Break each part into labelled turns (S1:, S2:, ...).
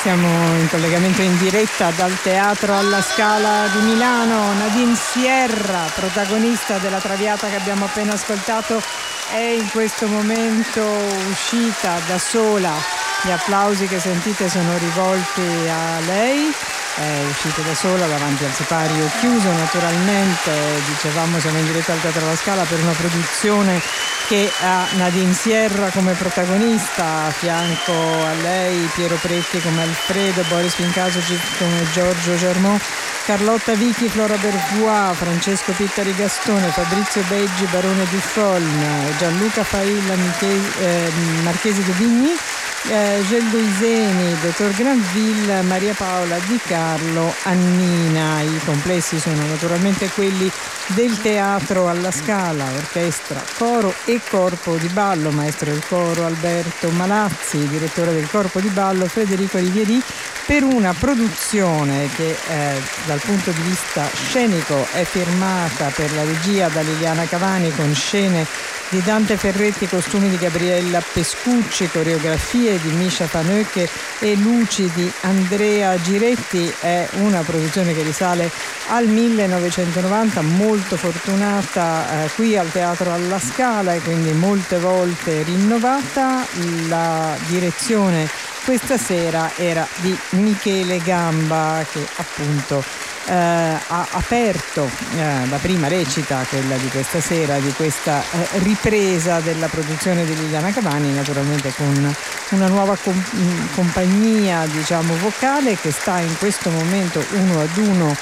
S1: Siamo in collegamento in diretta dal Teatro alla Scala di Milano. Nadine Sierra, protagonista della Traviata che abbiamo appena ascoltato, è in questo momento uscita da sola. Gli applausi che sentite sono rivolti a lei. È uscita da sola davanti al sipario chiuso, naturalmente. Dicevamo, siamo in diretta al Teatro alla Scala per una produzione che ha Nadine Sierra come protagonista, a fianco a lei Piero Pretti come Alfredo, Boris Pincasovic come Giorgio Germont, Carlotta Vichi, Flora Bervois, Francesco Pittari Gastone, Fabrizio Beggi, Barone Duffolne, Gianluca Failla, Marchese de Vigny, Geldo Iseni, Dottor Granville, Maria Paola Di Carlo, Annina. I complessi sono naturalmente quelli del Teatro alla Scala, orchestra, coro e corpo di ballo, maestro del coro Alberto Malazzi, direttore del corpo di ballo Federico Rivieri, per una produzione che dal punto di vista scenico è firmata per la regia da Liliana Cavani, con scene di Dante Ferretti, costumi di Gabriella Pescucci, coreografie di Misha Panöke e luci di Andrea Giretti. È una produzione che risale al 1990, molto fortunata qui al Teatro alla Scala e quindi molte volte rinnovata. La direzione questa sera era di Michele Gamba, che appunto ha aperto la prima recita, quella di questa sera, di questa ripresa della produzione di Liliana Cavani, naturalmente con una nuova compagnia, diciamo, vocale, che sta in questo momento uno ad uno,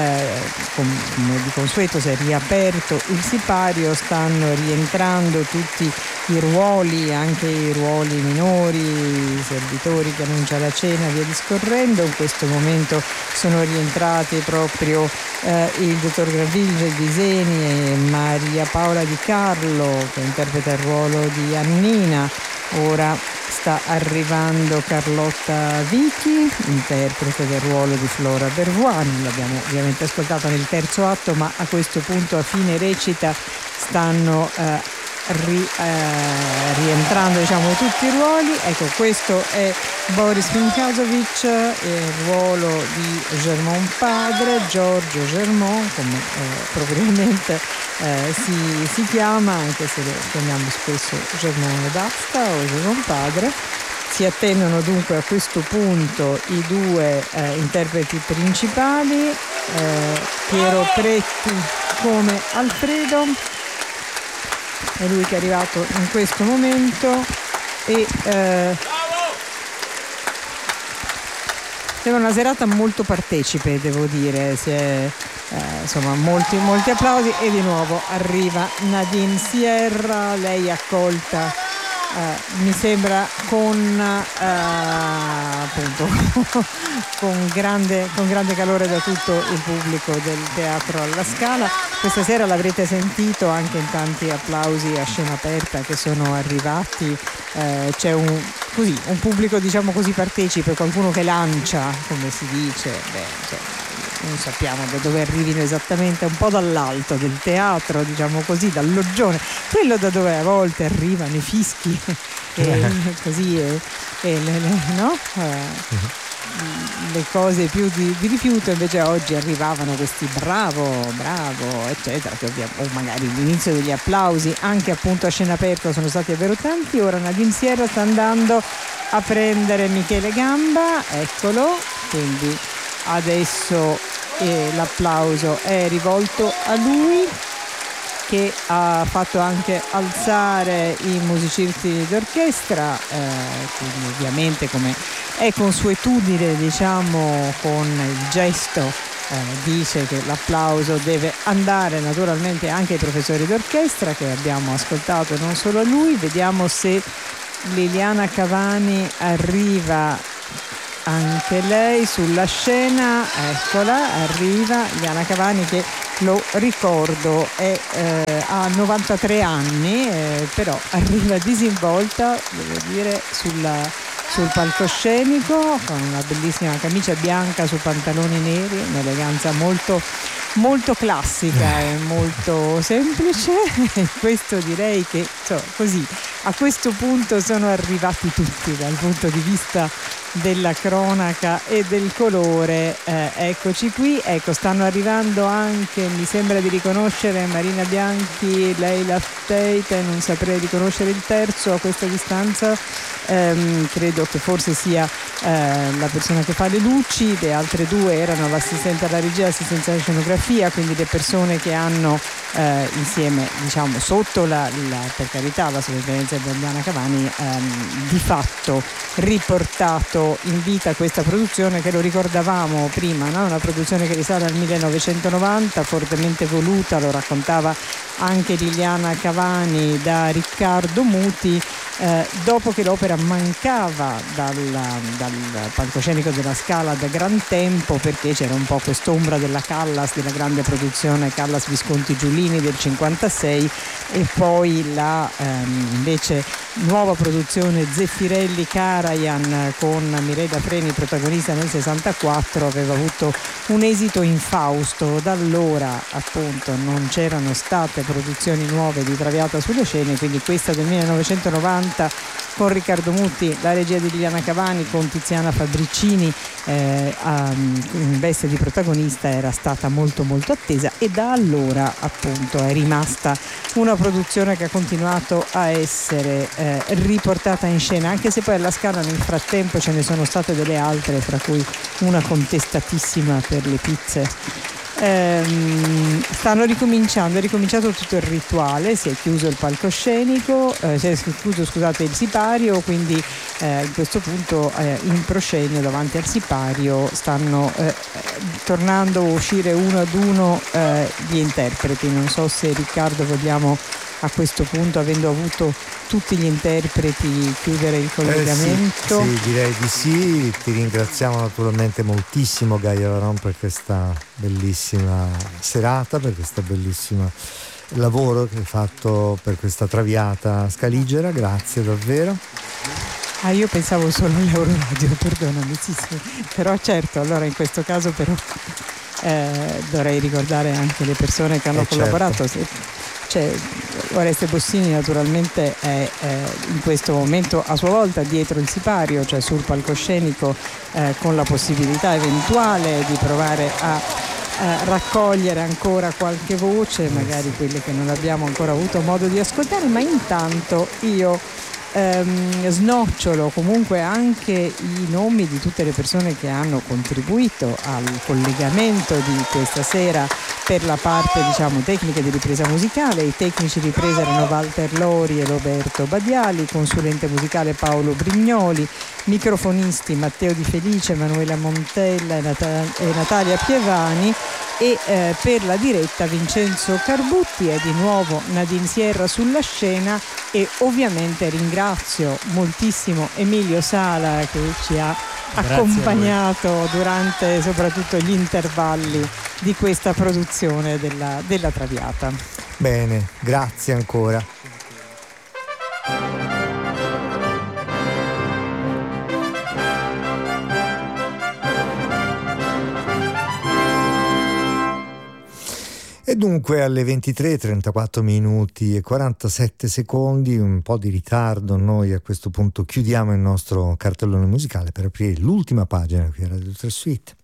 S1: come di consueto si è riaperto il sipario, stanno rientrando tutti i ruoli, anche i ruoli minori, i servitori che annuncia la cena, via discorrendo. In questo momento sono rientrati proprio il dottor Graville Diseni e Maria Paola Di Carlo, che interpreta il ruolo di Annina. Ora sta arrivando Carlotta Vichi, interprete del ruolo di Flora Bervois. L'abbiamo ovviamente ascoltato nel terzo atto, ma a questo punto a fine recita stanno rientrando, diciamo, tutti i ruoli. Ecco, questo è Boris Pinkasovic, il ruolo di Germont padre, Giorgio Germont, come propriamente si chiama, anche se lo chiamiamo spesso Germont e basta o Germont padre. Si attendono dunque a questo punto i due interpreti principali, Piero Pretti come Alfredo, è lui che è arrivato in questo momento, e sembra una serata molto partecipe, devo dire. Insomma, molti applausi, e di nuovo arriva Nadine Sierra, lei accolta mi sembra appunto con grande calore da tutto il pubblico del Teatro alla Scala. Questa sera l'avrete sentito anche in tanti applausi a scena aperta che sono arrivati. C'è un pubblico, diciamo così, partecipe, qualcuno che lancia, come si dice. Non sappiamo da dove arrivino esattamente, un po' dall'alto del teatro, diciamo così, dal loggione, quello da dove a volte arrivano i fischi e così no? Le cose più di rifiuto. Invece oggi arrivavano questi bravo eccetera, che o magari l'inizio degli applausi anche appunto a scena aperta sono stati davvero tanti. Ora Nadine Sierra sta andando a prendere Michele Gamba, eccolo, quindi adesso l'applauso è rivolto a lui, che ha fatto anche alzare i musicisti d'orchestra, quindi ovviamente, come è consuetudine, diciamo, con il gesto dice che l'applauso deve andare naturalmente anche ai professori d'orchestra che abbiamo ascoltato, non solo a lui. Vediamo se Liliana Cavani arriva anche lei sulla scena. Eccola, arriva Liliana Cavani, che lo ricordo ha 93 anni, però arriva disinvolta, devo dire, sul palcoscenico, con una bellissima camicia bianca su pantaloni neri, un'eleganza molto molto classica e molto semplice. Questo direi che così a questo punto sono arrivati tutti dal punto di vista della cronaca e del colore. Eccoci qui, ecco, stanno arrivando anche, mi sembra di riconoscere, Marina Bianchi, Leila Teite, non saprei riconoscere il terzo a questa distanza, credo che forse sia la persona che fa le luci, le altre due erano l'assistente alla regia e l'assistenza alla scenografia, quindi le persone che hanno insieme, diciamo, sotto per carità la sovrintendenza di Adriana Cavani, di fatto riportato in vita questa produzione che, lo ricordavamo prima, no? Una produzione che risale al 1990, fortemente voluta, lo raccontava anche Liliana Cavani, da Riccardo Muti, dopo che l'opera mancava dal palcoscenico della Scala da gran tempo, perché c'era un po' quest'ombra della Callas, della grande produzione Callas Visconti Giulini del 56, e poi la invece nuova produzione Zeffirelli Karajan con Mirella Freni protagonista nel 64 aveva avuto un esito infausto. Da allora appunto non c'erano state produzioni nuove di Traviata sulle scene, quindi questa del 1990 con Riccardo Muti, la regia di Liliana Cavani, con Tiziana Fabricini in veste di protagonista, era stata molto molto attesa, e da allora appunto è rimasta una produzione che ha continuato a essere riportata in scena, anche se poi alla Scala nel frattempo ce ne sono state delle altre, fra cui una contestatissima per le pizze. Stanno ricominciando, è ricominciato tutto il rituale, si è chiuso il palcoscenico, si è chiuso, scusate, il sipario, quindi in questo punto in proscenio davanti al sipario stanno tornando a uscire uno ad uno gli interpreti. Non so se, Riccardo, vogliamo a questo punto, avendo avuto tutti gli interpreti, chiudere il collegamento?
S2: Sì, direi di sì. Ti ringraziamo naturalmente moltissimo, Gaia Varon, per questa bellissima serata, per questo bellissimo lavoro che hai fatto per questa Traviata scaligera. Grazie davvero.
S1: Io pensavo solo all'Euroradio, perdonami, sì, però certo, allora in questo caso però dovrei ricordare anche le persone che hanno collaborato.
S2: Certo.
S1: Oreste Bossini naturalmente è in questo momento a sua volta dietro il sipario, cioè sul palcoscenico, con la possibilità eventuale di provare a raccogliere ancora qualche voce, magari quelle che non abbiamo ancora avuto modo di ascoltare, ma intanto io snocciolo comunque anche i nomi di tutte le persone che hanno contribuito al collegamento di questa sera per la parte, diciamo, tecnica di ripresa musicale. I tecnici di ripresa erano Walter Lori e Roberto Badiali, consulente musicale Paolo Brignoli, microfonisti Matteo Di Felice, Emanuela Montella e Natalia Pievani, e per la diretta Vincenzo Carbutti. E di nuovo Nadine Sierra sulla scena, e ovviamente ringrazio moltissimo Emilio Sala che ci ha accompagnato durante soprattutto gli intervalli di questa produzione della Traviata.
S2: Bene, grazie ancora. E dunque alle 23:34 minuti e 47 secondi, un po' di ritardo, noi a questo punto chiudiamo il nostro cartellone musicale per aprire l'ultima pagina qui a Radio 3 Suite.